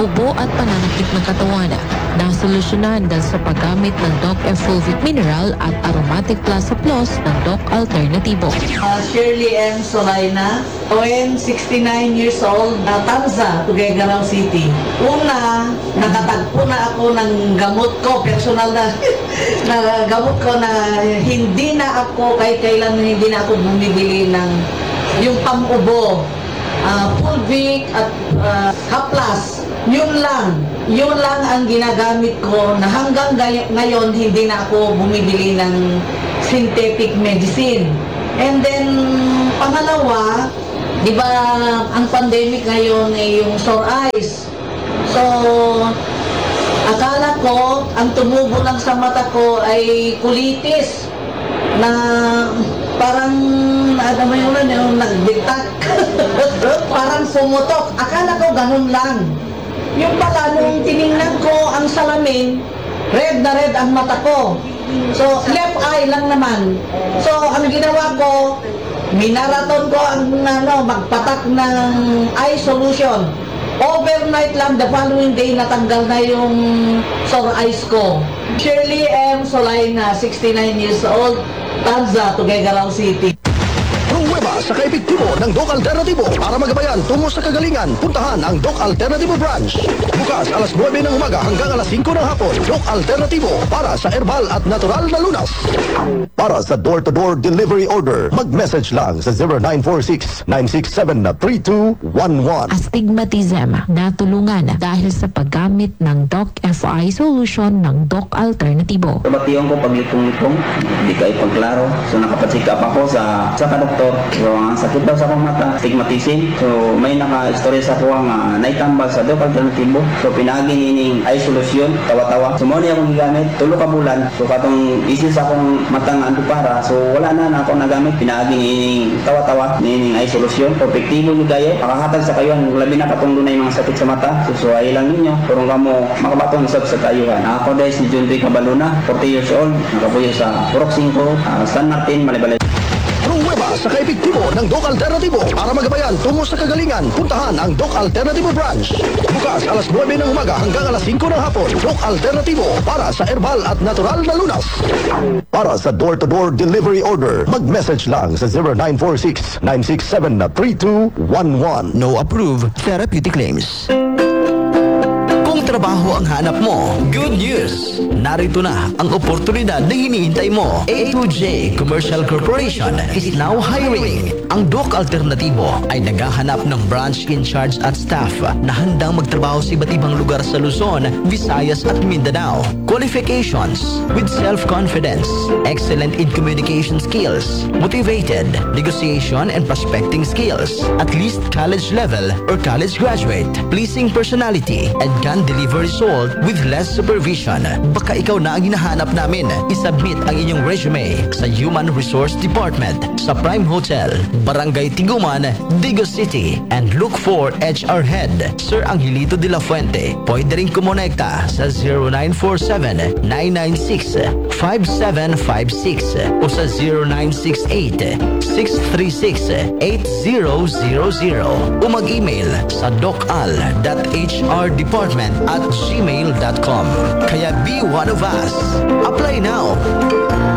ubo at pananakit ng katawan. Nasolusyonan dahil sa paggamit ng Doc Fulvic Mineral at Aromatic Plus Plus ng Doc Alternativo. Shirley M. Solaina, OM, 69 years old, Tanza, Tuguegarao City. Una, nakatagpo na ako ng gamot ko, personal na, na gamot ko na hindi na ako, kahit kailan hindi na ako bumibili ng yung pamubo. Fulvic at Haplas. Yun lang ang ginagamit ko na hanggang ngayon hindi na ako bumibili ng synthetic medicine. And then, pangalawa, di ba ang pandemic ngayon ay yung sore eyes. So, akala ko, ang tumubo lang sa mata ko ay colitis na parang, ano mo yun, nagbitak. Parang pumutok. Akala ko ganun lang. Yung pala, nung tinignan ko ang salamin, red na red ang mata ko. So, left eye lang naman. So, ang ginawa ko, minaraton ko ang magpatak ng eye solution. Overnight lang, the following day, natanggal na yung sore eyes ko. Shirley M. Solaina, 69 years old, Tanza, Tuguegarao City. Pruweba sa kaepektibo ng Doc Alternativo para magabayan tungo sa kagalingan. Puntahan ang Doc Alternativo branch. Bukas alas 9 ng umaga hanggang alas 5 ng hapon. Doc Alternativo para sa herbal at natural na lunas. Para sa door-to-door delivery order, mag-message lang sa 0946-967-3211. Astigmatism, natulungan dahil sa paggamit ng Doc FI solution ng Doc Alternativo. Tabatiyon ko paglitong-litong, hindi kayo pagklaro. So nakapacheck up ako sa doktor. So ang sakit daw sa akong mata, astigmatism. So may naka-istorya sa ako ang naitambal sa Doc Alternativo. So pinagin ining eye solution, tawa-tawa. So mo niya akong gigamit, tulo ka bulan. So katong isin sa akong matang para. So wala na ako nagamit, pinagin ining tawa-tawa, ining eye solution. Perpektibo nyo kayo, makahatag sa kayo, labi na katong lunay mga sakit sa mata. So ay lang ninyo, kurong kamo makabatong sa kayuhan. Ako dahil si John Ray Cabaluna, 40 years old, nakapuyo sa Purok 5, San Martin, Malibalay. Pruweba sa kaepektibo ng Doc Alternativo para magabayan tungo sa kagalingan. Puntahan ang Doc Alternativo branch. Bukas alas 9 ng umaga hanggang alas 5 ng hapon. Doc Alternativo para sa herbal at natural na lunas. Para sa door-to-door delivery order, mag-message lang sa 0946-967-3211. No approved therapeutic claims. Trabaho ang hanap mo. Good news! Narito na ang oportunidad na hinihintay mo. A2J Commercial Corporation is now hiring. Ang Doc Alternativo ay naghahanap ng branch in charge at staff na handang magtrabaho sa iba't ibang lugar sa Luzon, Visayas at Mindanao. Qualifications: with self-confidence, excellent in communication skills, motivated, negotiation and prospecting skills, at least college level or college graduate, pleasing personality, and can deliver result with less supervision. Baka ikaw na ang hinahanap namin. Isubmit ang inyong resume sa Human Resource Department sa Prime Hotel, Barangay Tiguman, Digos City, and look for HR Head, Sir Angelito de la Fuente. Pwede rin kumonekta sa 0947-996-5756 o sa 0968-636-8000 o mag-email sa docal.hrdepartment@gmail.com. Kaya be one of us. Apply now.